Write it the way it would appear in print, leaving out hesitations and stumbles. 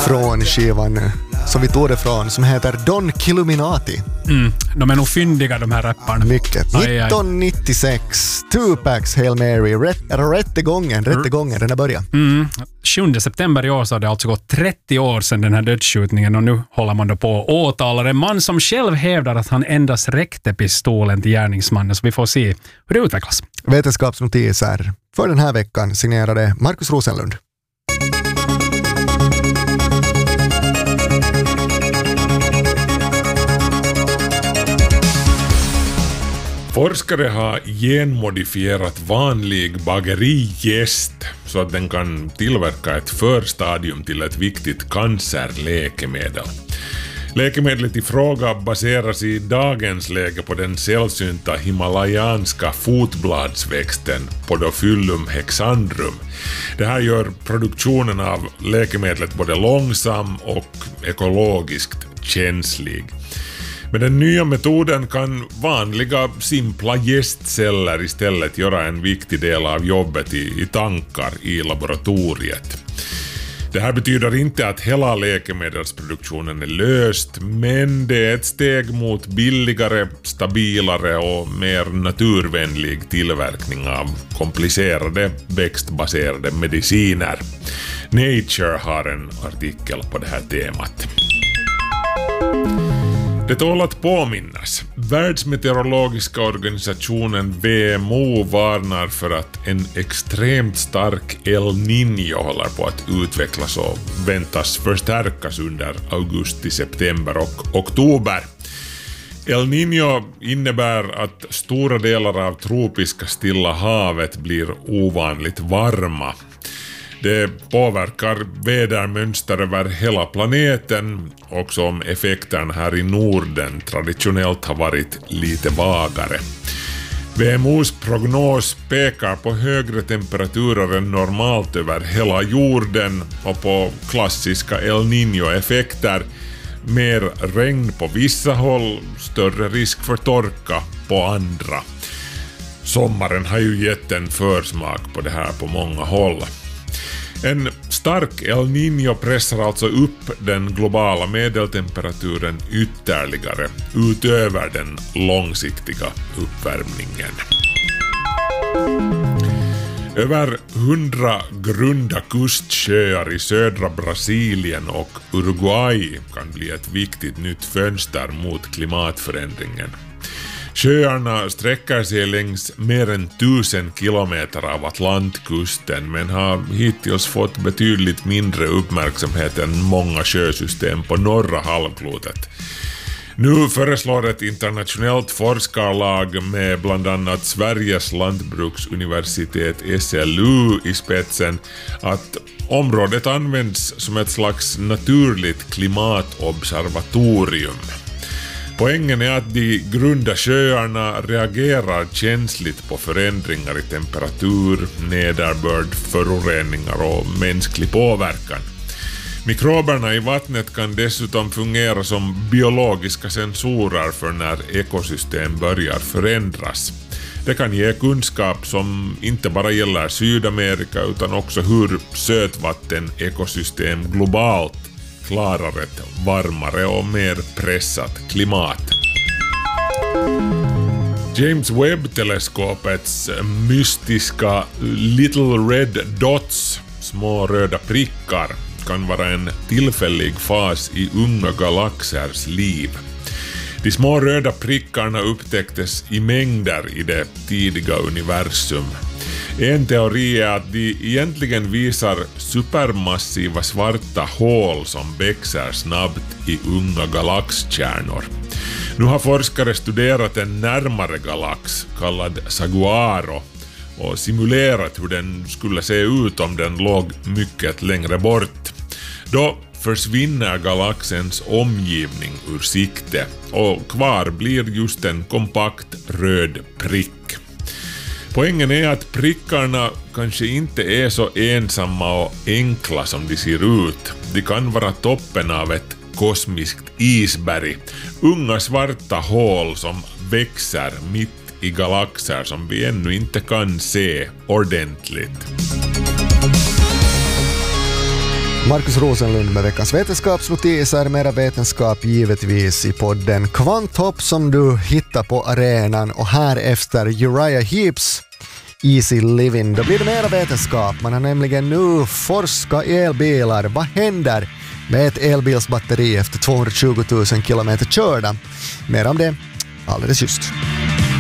från skivan som vi tog det från, som heter Don Killuminati. De är nog fyndiga, de här rapparna. Mycket. 1996, Tupacs Hail Mary. Rättegången, den har börjat. 7 september i år så har det alltså gått 30 år sedan den här dödsskjutningen, och nu håller man då på att åtala en man som själv hävdar att han endast räckte pistolen till gärningsmannen, så vi får se hur det utvecklas. Vetenskapsnotiser för den här veckan signerade Markus Rosenlund. Forskare har genmodifierat vanlig bagerijäst så att den kan tillverka ett förstadium till ett viktigt cancerläkemedel. Läkemedlet i fråga baseras i dagens läge på den sällsynta himalayanska fotbladsväxten Podophyllum hexandrum. Det här gör produktionen av läkemedlet både långsam och ekologiskt känslig. Med den nya metoden kan vanliga simpla jästceller istället göra en viktig del av jobbet i tankar i laboratoriet. Det här betyder inte att hela läkemedelsproduktionen är löst, men det är ett steg mot billigare, stabilare och mer naturvänlig tillverkning av komplicerade växtbaserade mediciner. Nature har en artikel på det här temat. Det tål att påminnas. Världsmeteorologiska organisationen WMO varnar för att en extremt stark El Niño håller på att utvecklas och väntas förstärkas under augusti, september och oktober. El Niño innebär att stora delar av tropiska Stilla havet blir ovanligt varma. Det påverkar vädermönster över hela planeten, och som effekten här i Norden traditionellt har varit lite vagare. WMOs prognos pekar på högre temperaturer än normalt över hela jorden och på klassiska El Niño-effekter. Mer regn på vissa håll, större risk för torka på andra. Sommaren har ju gett en försmak på det här på många håll. En stark El Niño pressar alltså upp den globala medeltemperaturen ytterligare utöver den långsiktiga uppvärmningen. Över 100 grunda kustsjöar i södra Brasilien och Uruguay kan bli ett viktigt nytt fönster mot klimatförändringen. Sjöarna sträcker sig längs mer än 1000 kilometer av Atlantkusten, men har hittills fått betydligt mindre uppmärksamhet än många sjösystem på norra halvklotet. Nu föreslår ett internationellt forskarlag med bland annat Sveriges lantbruksuniversitet SLU i spetsen att området används som ett slags naturligt klimatobservatorium. Poängen är att de grunda sjöarna reagerar känsligt på förändringar i temperatur, nederbörd, föroreningar och mänsklig påverkan. Mikroberna i vattnet kan dessutom fungera som biologiska sensorer för när ekosystem börjar förändras. Det kan ge kunskap som inte bara gäller Sydamerika utan också hur sötvatten-ekosystem globalt klarar ett varmare och mer pressat klimat. James Webb-teleskopets mystiska Little Red Dots, små röda prickar, kan vara en tillfällig fas i unga galaxers liv. De små röda prickarna upptäcktes i mängder i det tidiga universum. En teori är att de egentligen visar supermassiva svarta hål som växer snabbt i unga galaxkärnor. Nu har forskare studerat en närmare galax kallad Saguaro och simulerat hur den skulle se ut om den låg mycket längre bort. Då försvinner galaxens omgivning ur sikte och kvar blir just en kompakt röd prick. Poängen är att prickarna kanske inte är så ensamma och enkla som de ser ut. De kan vara toppen av ett kosmiskt isberg. Unga svarta hål som växer mitt i galaxer som vi ännu inte kan se ordentligt. Markus Rosenlund med veckans vetenskapsnotiser, mera vetenskap givetvis i podden Kvanthopp som du hittar på arenan, och här efter Uriah Heeps Easy Living, då blir det mera vetenskap. Man har nämligen nu forskat elbilar. Vad händer med ett elbilsbatteri efter 220 000 kilometer körda? Mer om det alldeles just.